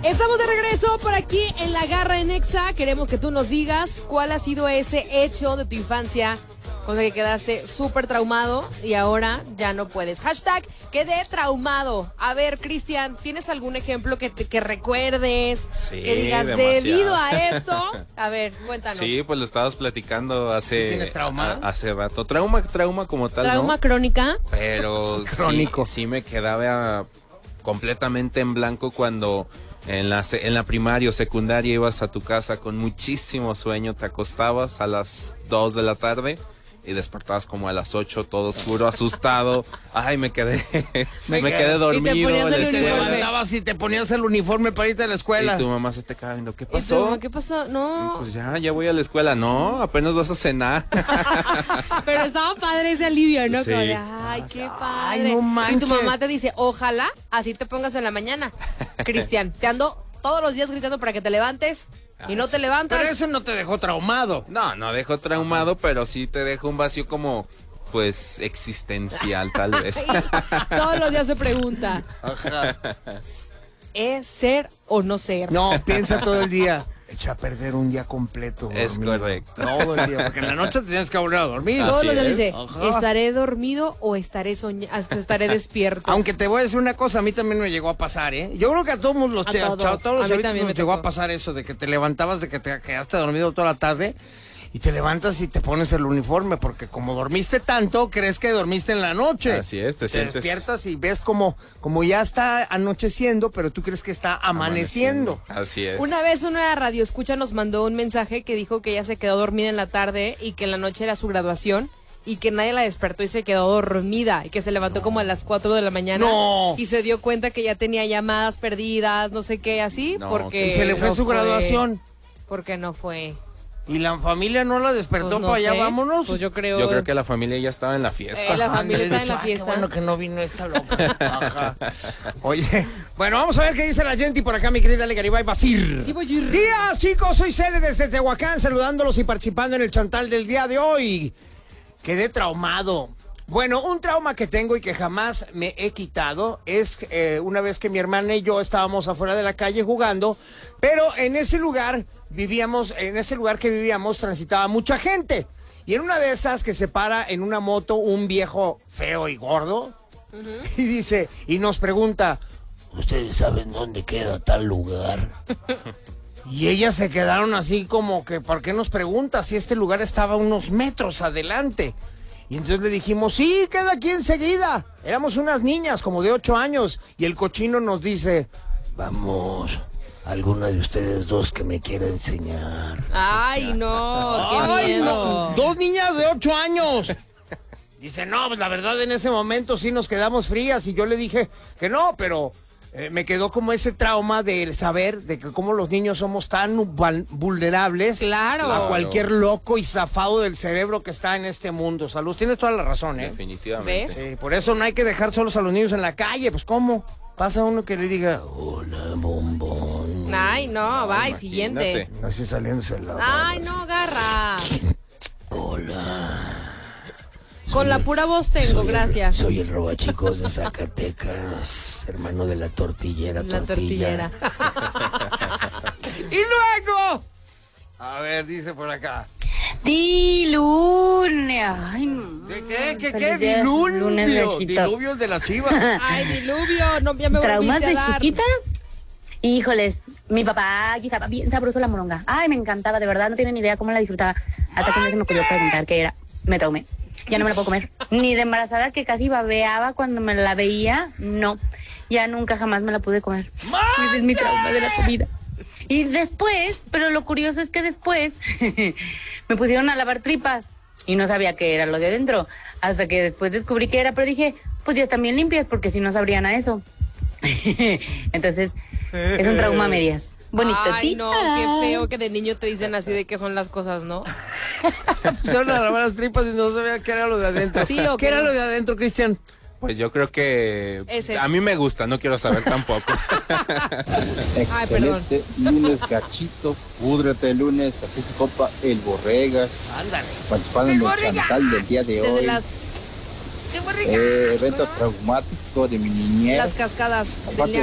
Estamos de regreso por aquí en La Garra en Exa. Queremos que tú nos digas cuál ha sido ese hecho de tu infancia con el que quedaste súper traumado y ahora ya no puedes. Hashtag quedé traumado. A ver, Cristian, ¿tienes algún ejemplo que recuerdes? Sí, que digas, demasiado. debido a esto. A ver, cuéntanos. Sí, pues lo estabas platicando hace... ¿Tienes trauma? Hace rato. Trauma como tal, ¿Trauma ¿no? crónica? Pero Crónico. sí me quedaba completamente en blanco cuando en la primaria o secundaria ibas a tu casa con muchísimo sueño, te acostabas a las 2 de la tarde y despertabas como a las 8, todo oscuro, asustado. Ay, me quedé dormido. Y te ponías en la el Te escuela. uniforme. levantabas y te ponías el uniforme para irte a la escuela. Y tu mamá se te quedaba viendo, ¿qué ¿Y tu pasó? mamá, qué pasó? No, Pues ya voy a la escuela. No, apenas vas a cenar. pero estaba padre ese alivio, ¿no? Sí. Como de, ay, qué padre. no y tu manches. mamá te dice, ojalá así te pongas en la mañana. Cristian, te ando todos los días gritando para que te levantes y no te levantas. Pero eso no te dejó traumado. No dejo traumado, pero sí te dejo un vacío como, pues, existencial, tal vez. Todos los días se pregunta, ¿es ser o no ser? No, piensa todo el día. Echa a perder un día completo. Es dormido. correcto. Todo el día, porque en la noche te tienes que volver a dormir. Todos Así los días es. dice, Ajá. ¿estaré dormido o estaré estaré despierto? Aunque te voy a decir una cosa, a mí también me llegó a pasar, ¿eh? Yo creo que a todos los A todos. todos A los mí chavitos también me nos llegó a tocó. pasar eso, de que te levantabas, de que te quedaste dormido toda la tarde y te levantas y te pones el uniforme, porque como dormiste tanto, crees que dormiste en la noche. Así es, te sientes- despiertas y ves como ya está anocheciendo, pero tú crees que está amaneciendo. Así es. Una vez una radioescucha nos mandó un mensaje que dijo que ella se quedó dormida en la tarde y que en la noche era su graduación y que nadie la despertó y se quedó dormida y que se levantó como a las 4 de la mañana No. y se dio cuenta que ya tenía llamadas perdidas, no sé qué, así, No, porque Y se le fue no su graduación. Porque no fue. Y la familia no la despertó Pues no para allá, sé, vámonos. Pues yo creo que la familia ya estaba en la fiesta. la familia está en la Ay, qué fiesta. bueno que no vino esta loca. Ajá. Oye, bueno, vamos a ver qué dice la gente por acá, mi querida Ale Garibay Basir. Sí, voy a ir. Días, chicos, soy Cele desde Tehuacán, saludándolos y participando en el chantal del día de hoy. Quedé traumado. Bueno, un trauma que tengo y que jamás me he quitado es una vez que mi hermana y yo estábamos afuera de la calle jugando, pero en ese lugar que vivíamos transitaba mucha gente. Y en una de esas que se para en una moto un viejo feo y gordo y dice, y nos pregunta, ¿ustedes saben dónde queda tal lugar? Y ellas se quedaron así como que, ¿por qué nos pregunta si este lugar estaba unos metros adelante? Y entonces le dijimos, sí, queda aquí enseguida. Éramos unas niñas como de 8 años. Y el cochino nos dice, vamos, alguna de ustedes dos que me quiera enseñar. Ay, no, qué ¡Ay, miedo. no! 2 niñas de 8 años. Dice, no, pues la verdad en ese momento sí nos quedamos frías. Y yo le dije que no, pero me quedó como ese trauma del saber de que como los niños somos tan vulnerables Claro. a cualquier loco y zafado del cerebro que está en este mundo. Salud, tienes toda la razón, ¿eh? Definitivamente. ¿Ves? Por eso no hay que dejar solos a los niños en la calle. Pues, ¿cómo? Pasa uno que le diga, hola, bombón. Ay, no, bye, imagínate. siguiente. Así saliéndose la... Ay, no, garra. Hola. Con la pura voz tengo, gracias. Soy el robachicos de Zacatecas, hermano de la tortillera. La tortillera. Y luego... A ver, dice por acá. Dilunio. Ay, no. ¿De qué? ¿Qué? Feliz día, lunes de Diluvio. Chito. Diluvios de las chivas. Ay, diluvio, no, ya me ¿Traumas volviste de a dar. chiquita? Híjoles, mi papá guisaba bien sabroso la moronga. Ay, me encantaba, de verdad, no tienen ni idea cómo la disfrutaba. Hasta que un día se me ocurrió preguntar qué era. Me traumé. Ya no me la puedo comer. Ni de embarazada que casi babeaba cuando me la veía, no. Ya nunca jamás me la pude comer. Ese es mi trauma de la comida. Y después, pero lo curioso es que después me pusieron a lavar tripas y no sabía qué era lo de adentro. Hasta que después descubrí qué era, pero dije, pues ya están bien limpias porque si no sabrían a eso. Entonces, es un trauma a medias. Bonito. Ay, no, qué feo que de niño te dicen así de qué son las cosas, ¿no? Pusieron a lavar las tripas y no sabía qué era lo de adentro. Sí, ¿o ¿Qué qué? era lo de adentro, Cristian? Pues yo creo que Ese es. a mí me gusta, no quiero saber tampoco. Ay, perdón. Excelente lunes, gachito, púdrete el lunes, aquí se copa el Borregas, Ándale. participando en el chantal del día de Desde hoy. las Evento traumático de mi niñez. cascadas del Aparte